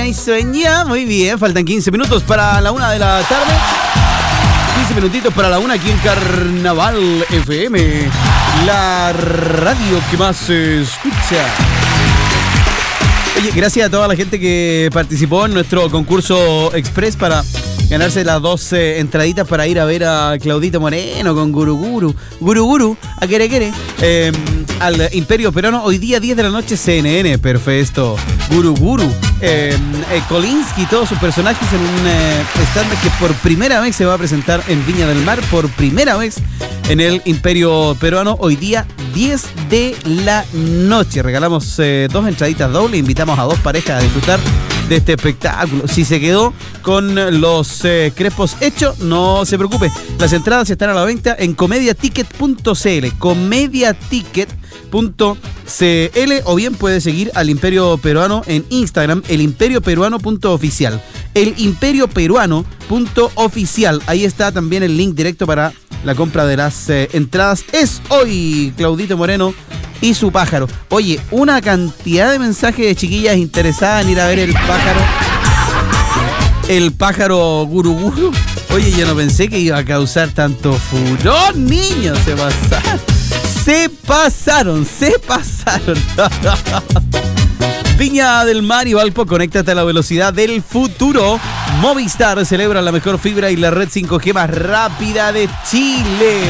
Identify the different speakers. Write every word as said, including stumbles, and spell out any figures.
Speaker 1: y sueña. Muy bien, faltan quince minutos para la una de la tarde. quince minutitos para la una aquí en Carnaval F M, la radio que más se escucha. Oye, gracias a toda la gente que participó en nuestro concurso Express para ganarse las dos eh, entraditas para ir a ver a Claudito Moreno con Guru Guru. Guru Guru, a quere quere. Eh, al Imperio Peruano, hoy día diez de la noche, C N N, perfecto. Guru Guru. Eh, eh, Kolinsky y todos sus personajes en un eh, stand que por primera vez se va a presentar en Viña del Mar, por primera vez en el Imperio Peruano, hoy día diez de la noche. Regalamos eh, dos entraditas dobles, invitamos a dos parejas a disfrutar de este espectáculo. Si se quedó con los eh, crespos hechos, no se preocupe. Las entradas están a la venta en comediaticket punto c l, comediaticket punto c l, o bien puede seguir al Imperio Peruano en Instagram, el imperio peruano punto oficial. El imperio peruano punto oficial. Ahí está también el link directo para la compra de las eh, entradas. Es hoy Claudito Moreno y su pájaro. Oye, una cantidad de mensajes de chiquillas interesadas en ir a ver el pájaro. El pájaro Guru Guru. Oye, yo no pensé que iba a causar tanto furor, niños. Se pasaron. Se pasaron, se pasaron. Viña del Mar y Valpo, conéctate a la velocidad del futuro. Movistar celebra la mejor fibra y la red cinco G más rápida de Chile.